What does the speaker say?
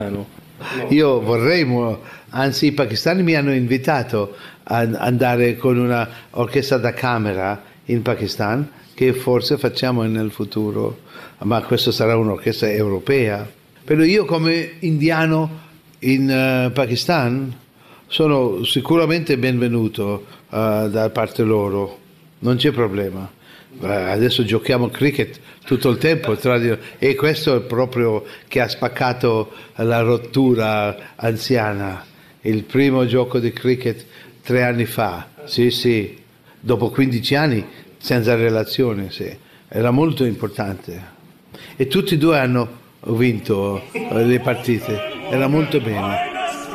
Io vorrei, anzi i pakistani mi hanno invitato ad andare con una orchestra da camera in Pakistan, che forse facciamo nel futuro, ma questo sarà un'orchestra europea. Però io come indiano in Pakistan sono sicuramente benvenuto da parte loro, non c'è problema. Adesso giochiamo cricket tutto il tempo e questo è proprio che ha spaccato la rottura anziana. Il primo gioco di cricket 3 anni fa, sì, dopo 15 anni senza relazione, sì. Era molto importante. E tutti e due hanno vinto le partite, era molto bene.